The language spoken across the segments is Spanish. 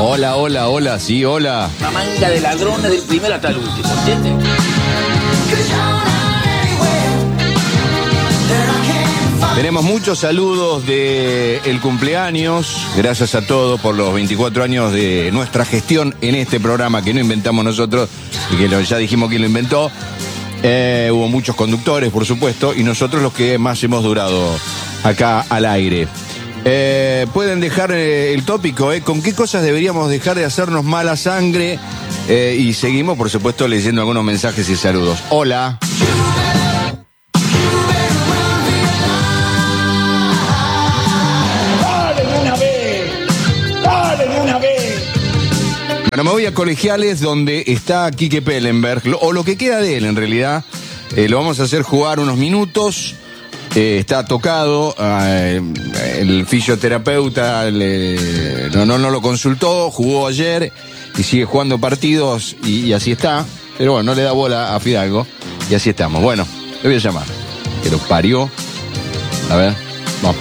Hola, hola, hola, sí, hola. Una manga de ladrones del primero hasta el último, ¿entiendes? Tenemos muchos saludos del cumpleaños. Gracias a todos por los 24 años de nuestra gestión en este programa que no inventamos nosotros y que ya dijimos quién lo inventó. Hubo muchos conductores, por supuesto, y nosotros los que más hemos durado acá al aire. Pueden dejar el tópico, ¿con qué cosas deberíamos dejar de hacernos mala sangre? Y seguimos, por supuesto, leyendo algunos mensajes y saludos. Hola. Bueno, me voy a Colegiales, donde está Quique Pellenberg, o lo que queda de él en realidad. Lo vamos a hacer jugar unos minutos. Está tocado, el fisioterapeuta no lo consultó, jugó ayer y sigue jugando partidos y así está. Pero bueno, no le da bola a Fidalgo y así estamos. Bueno, le voy a llamar. Que lo parió. A ver, vamos.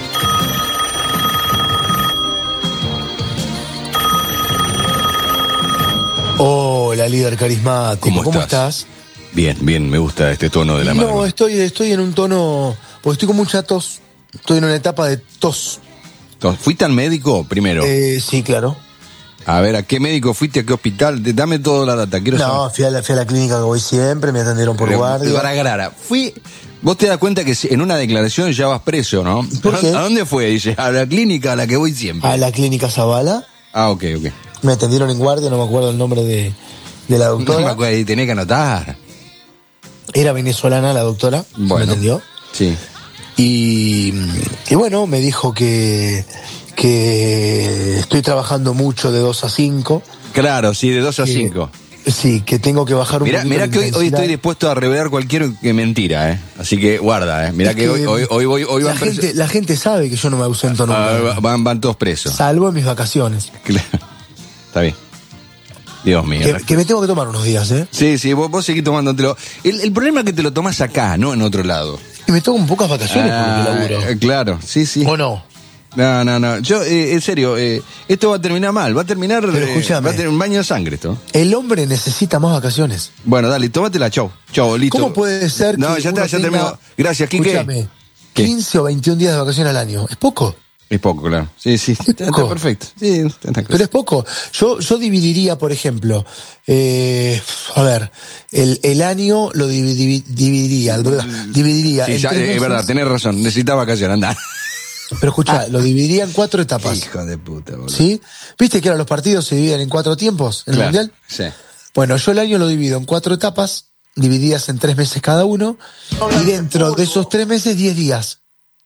Hola, líder carismático. ¿Cómo estás? Bien, me gusta este tono de la mano. No, estoy en un tono, porque estoy con mucha tos. Estoy en una etapa de tos. ¿Fuiste al médico primero? Sí, claro. A ver, ¿a qué médico fuiste? ¿A qué hospital? Dame toda la data. Quiero saber. Fui a la clínica que voy siempre, me atendieron por guardia. Vos te das cuenta que en una declaración ya vas preso, ¿no? ¿Por qué? ¿A dónde fue? Dice, a la clínica a la que voy siempre. A la clínica Zavala. Ah, ok. Me atendieron en guardia, no me acuerdo el nombre de la doctora. No me acuerdo, tenés que anotar. Era venezolana la doctora, bueno, me atendió. Sí. Y bueno, me dijo que estoy trabajando mucho de 2 a 5. Claro, sí, de 2 a 5. Sí, que tengo que bajar un poquito. Mirá que hoy estoy dispuesto a revelar cualquier mentira, Así que guarda, Mirá que hoy van la gente sabe que yo no me ausento nunca. Van todos presos. Salvo en mis vacaciones. Claro. Está bien. Dios mío. Que me tengo que tomar unos días, Sí, vos seguís tomándotelo. El problema es que te lo tomás acá, no en otro lado. Y me tomo pocas vacaciones porque laburo. Claro, sí. ¿O no? No. Yo, en serio, esto va a terminar mal. Va a terminar. Pero escúchame. Va a tener un baño de sangre esto. El hombre necesita más vacaciones. Bueno, dale, tómatela, chau, listo. ¿Cómo puede ser que ya terminó. Gracias, Quique. Escúchame, 15 o 21 días de vacaciones al año. ¿Es poco? Es poco, claro. Sí. Está perfecto. Sí, pero es poco. Yo dividiría, por ejemplo, a ver, el año lo dividiría. Sí, es verdad, tenés razón. Necesitaba vacaciones, andá. Pero escuchá, lo dividiría en 4 etapas. Hijo de puta, boludo. ¿Sí? ¿Viste que ahora los partidos se dividen en 4 tiempos en el Mundial? Sí. Bueno, yo el año lo divido en 4 etapas, divididas en 3 meses cada uno, y dentro de esos 3 meses, 10 días.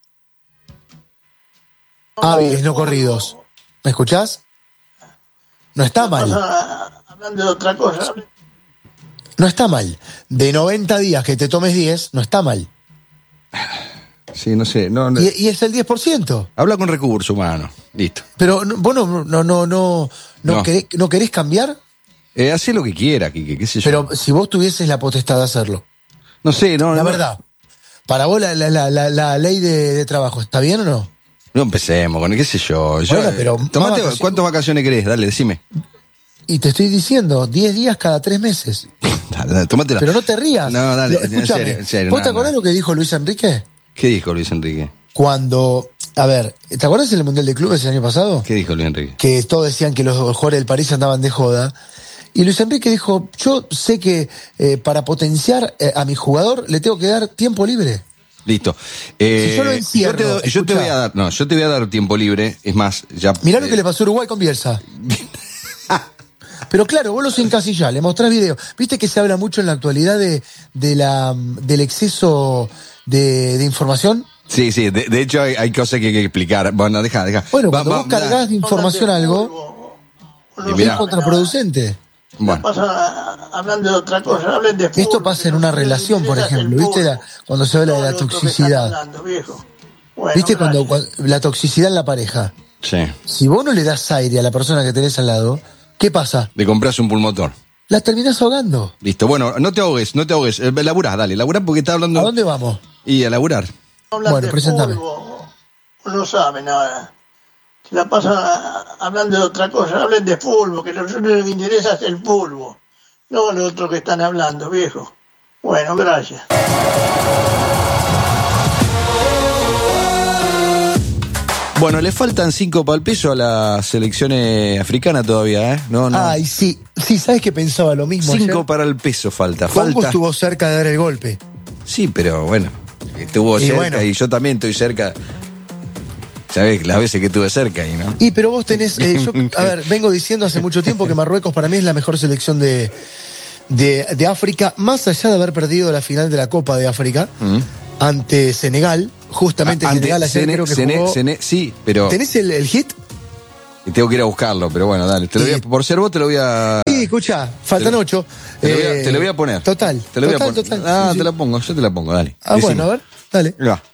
Hábiles, no corridos. ¿Me escuchás? No está mal. Hablando de otra cosa. No está mal. De 90 días que te tomes 10, no está mal. Sí, no sé. No. Y es el 10%. Habla con recursos humanos. Listo. Pero vos no querés cambiar. Hacé lo que quiera, Quique, qué sé yo. Pero si vos tuvieses la potestad de hacerlo. No sé, no. La verdad. Para vos la ley de trabajo, ¿está bien o no? No empecemos con qué sé yo. Bueno, pero ¿cuántas vacaciones querés? Dale, decime. Y te estoy diciendo, 10 días cada 3 meses. Dale, tómatela. Pero no te rías. No, dale, escúchame, en serio. ¿Vos te acordás lo que dijo Luis Enrique? ¿Qué dijo Luis Enrique? Cuando, a ver, ¿te acordás del Mundial de Clubes el año pasado? ¿Qué dijo Luis Enrique? Que todos decían que los jugadores del París andaban de joda. Y Luis Enrique dijo, yo sé que para potenciar a mi jugador le tengo que dar tiempo libre. Listo. Si yo lo encierro, yo te voy a dar tiempo libre. Es más, ya. Mirá lo que le pasó a Uruguay con Bielsa. Pero claro, vos los encasillás, le mostrás videos. Viste que se habla mucho en la actualidad del exceso de información. Sí, de hecho hay cosas que hay que explicar. Bueno, deja. Bueno, cuando vos cargas de información algo, es contraproducente. Bueno. Hablando de otra cosa, hablen de fútbol. Esto pasa en una relación, por ejemplo. ¿Viste cuando se habla de la toxicidad? Bueno, ¿Viste cuando la toxicidad en la pareja? Sí. Si vos no le das aire a la persona que tenés al lado, ¿qué pasa? Le compras un pulmotor. La terminás ahogando. Listo, bueno, no te ahogues. Laburá porque está hablando. ¿A dónde vamos? Y a laburar. Bueno, preséntame. No saben ahora. la pasan hablando de otra cosa. Hablen de fútbol, que lo que les interesa es el fútbol, no lo otro que están hablando, viejo. Bueno, gracias. Bueno, le faltan 5 para el peso a las selecciones africanas todavía, ¿eh? No. Ay, sí, ¿sabes que pensaba lo mismo 5 ayer? para el peso falta. Congo estuvo cerca de dar el golpe. Sí, pero bueno, estuvo cerca bueno. y yo también estoy cerca. ¿Sabés? Las veces que estuve cerca ahí, ¿no? Pero vos tenés, vengo diciendo hace mucho tiempo que Marruecos para mí es la mejor selección de África, más allá de haber perdido la final de la Copa de África ante Senegal. Justamente Senegal ayer creo que jugó. Sí, pero... ¿Tenés el hit? Tengo que ir a buscarlo, pero bueno, dale. Por ser vos te lo voy a... Sí, escuchá, faltan 8. Te lo voy a poner. Total. Total. Ah, sí. Te la pongo, yo te la pongo, dale. Ah, Decime. bueno, a ver, dale. Ya.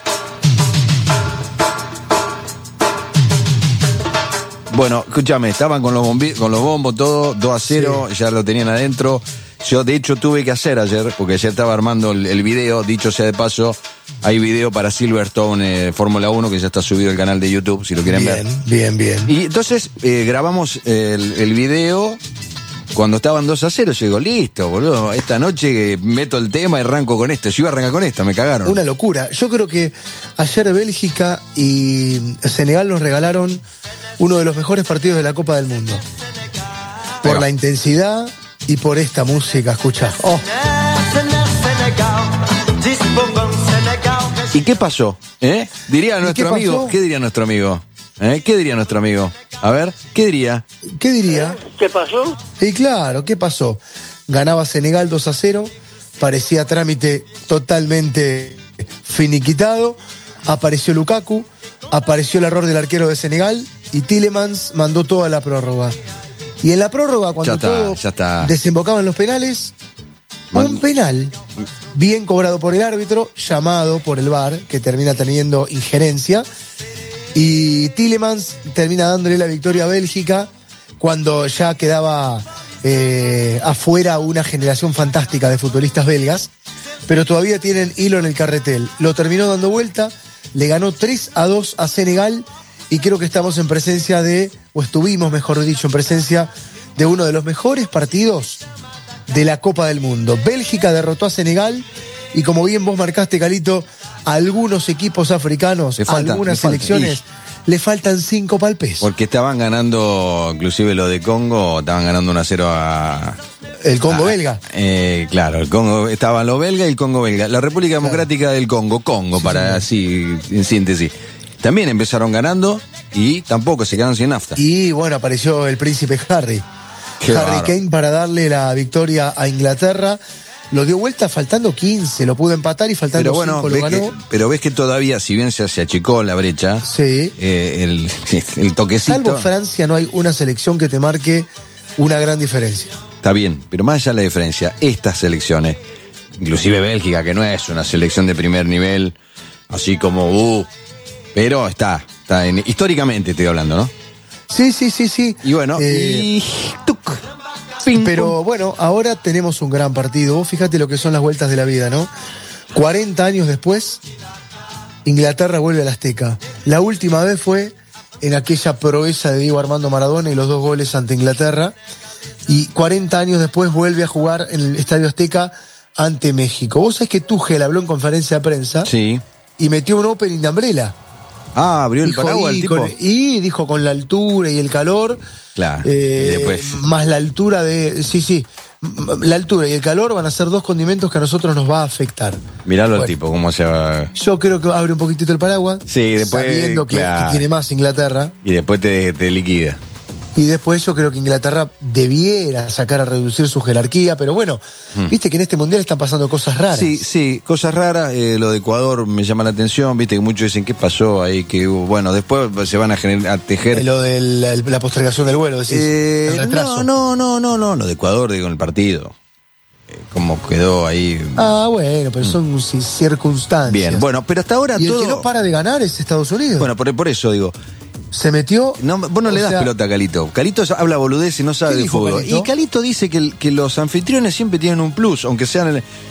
Bueno, escúchame, estaban con los bombos, todo, 2-0, Sí. ya lo tenían adentro. Yo, de hecho, tuve que hacer ayer, porque ayer estaba armando el video, dicho sea de paso, hay video para Silverstone Fórmula 1, que ya está subido al canal de YouTube, si lo quieren ver. Bien. Y entonces grabamos el video cuando estaban 2-0, yo digo, listo, boludo, esta noche meto el tema y arranco con esto. Yo iba a arrancar con esta, me cagaron. Una locura. Yo creo que ayer Bélgica y Senegal nos regalaron uno de los mejores partidos de la Copa del Mundo. Por la intensidad y por esta música, escuchá. Oh. ¿Y qué pasó? Diría nuestro qué amigo. pasó? ¿Qué diría nuestro amigo? ¿Qué diría nuestro amigo? A ver, ¿qué diría? ¿Qué diría? ¿Qué pasó? Y claro, ¿qué pasó? Ganaba Senegal 2-0, parecía trámite totalmente finiquitado, apareció Lukaku, apareció el error del arquero de Senegal y Tielemans mandó toda la prórroga. Y en la prórroga, cuando Ya está. desembocaba en los penales, un penal bien cobrado por el árbitro, llamado por el VAR, que termina teniendo injerencia, y Tielemans termina dándole la victoria a Bélgica cuando ya quedaba afuera una generación fantástica de futbolistas belgas, pero todavía tienen hilo en el carretel. Lo terminó dando vuelta, le ganó 3-2 a Senegal y creo que estamos en presencia estuvimos, mejor dicho, en presencia de uno de los mejores partidos de la Copa del Mundo. Bélgica derrotó a Senegal y como bien vos marcaste, Calito, a algunos equipos africanos, algunas selecciones, le faltan 5 para el peso. Porque estaban ganando, inclusive lo de Congo, estaban ganando 1-0 a... El Congo belga. Claro, el Congo, estaban los belgas y el Congo belga. La República Democrática del Congo, Sí, para así, en síntesis. También empezaron ganando y tampoco se quedaron sin nafta. Y bueno, apareció el príncipe Harry. Qué Harry bárbaro. Kane para darle la victoria a Inglaterra. Lo dio vuelta faltando 15, lo pudo empatar y faltando Pero bueno, 5 lo ganó. pero ves que todavía, si bien se achicó la brecha, Sí. el toquecito... Salvo Francia, no hay una selección que te marque una gran diferencia. Está bien, pero más allá de la diferencia, estas selecciones, inclusive Bélgica, que no es una selección de primer nivel, así como pero está históricamente estoy hablando, ¿no? Sí. Y bueno, Pero bueno, ahora tenemos un gran partido. Vos fíjate lo que son las vueltas de la vida, ¿no? 40 años después, Inglaterra vuelve al Azteca. La última vez fue en aquella proeza de Diego Armando Maradona y los 2 goles ante Inglaterra. Y 40 años después vuelve a jugar en el Estadio Azteca ante México. Vos sabés que Tuchel habló en conferencia de prensa sí. y metió un opening de Umbrella. Abrió el Dijo, paraguas el tipo. y dijo con la altura y el calor. Claro. Y después. Más la altura de. Sí. La altura y el calor van a ser 2 condimentos que a nosotros nos va a afectar. Miralo al tipo, cómo se va. Yo creo que abre un poquitito el paraguas. Sí, después, sabiendo que claro. tiene más Inglaterra. Y después te liquida. Y después yo creo que Inglaterra debiera sacar a reducir su jerarquía, pero bueno, viste que en este mundial están pasando cosas raras. Sí, cosas raras. Lo de Ecuador me llama la atención, viste que muchos dicen qué pasó ahí, que bueno, después se van a tejer. Lo de la postergación del vuelo, decís. El retraso. No, lo de Ecuador, digo, en el partido. Como quedó ahí. Ah, bueno, pero son circunstancias. Bien, bueno, pero hasta ahora y todo. el que no para de ganar es Estados Unidos. Bueno, por eso digo. Se metió. No, vos no le das pelota a Calito. Calito habla boludez y no sabe ¿Qué de dijo fútbol. Calito? Y Calito dice que los anfitriones siempre tienen un plus, aunque sean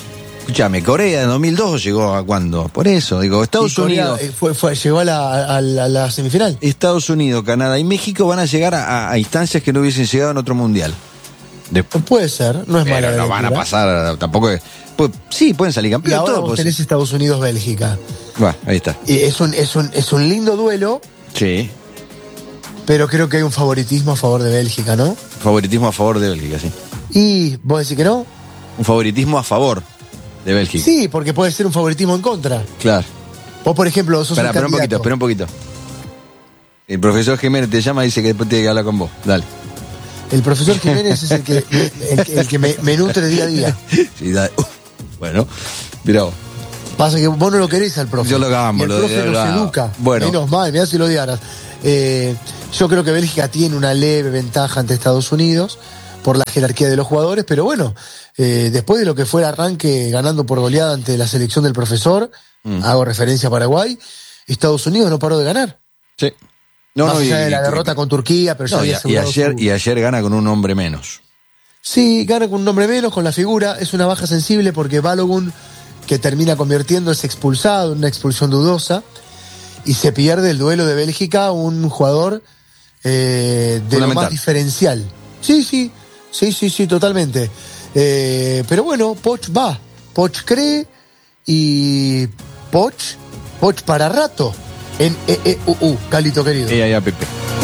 Escúchame, Corea en 2002 llegó a cuándo. Por eso, digo, Estados Corea, Unidos. llegó a la semifinal. Estados Unidos, Canadá y México van a llegar a instancias que no hubiesen llegado en otro mundial. Puede ser, no es mala. Pero no van a pasar, tampoco es. Pues, sí, pueden salir Y campeones. ahora Todo, vos pues. tenés Estados Unidos-Bélgica. Bueno, ahí está. Y es un lindo duelo, Sí. pero creo que hay un favoritismo a favor de Bélgica, ¿no? Favoritismo a favor de Bélgica, sí. ¿Y vos decís que no? Un favoritismo a favor de Bélgica. Sí, porque puede ser un favoritismo en contra. Claro. Vos, por ejemplo, sos el Espera un poquito. El profesor Jiménez te llama y dice que después tiene que hablar con vos. Dale. El profesor Jiménez es el que me nutre día a día. Sí, dale. Bueno, mirá vos. Pasa que vos no lo querés al profe. Yo lo amo, Y el profe nos educa. Bueno. Menos mal, mirá si lo odiaras. Yo creo que Bélgica tiene una leve ventaja ante Estados Unidos por la jerarquía de los jugadores, pero bueno, después de lo que fue el arranque ganando por goleada ante la selección del profesor, hago referencia a Paraguay, Estados Unidos no paró de ganar. Sí. Más allá de la derrota con Turquía, pero ya había asegurado y ayer gana con un hombre menos. Sí, gana con un hombre menos, con la figura. Es una baja sensible porque Balogun, que termina convirtiéndose expulsado en una expulsión dudosa, y se pierde el duelo de Bélgica, un jugador de lo más diferencial. Sí, totalmente. Pero bueno, Poch va. Poch cree y Poch para rato en Calito querido. Pepe.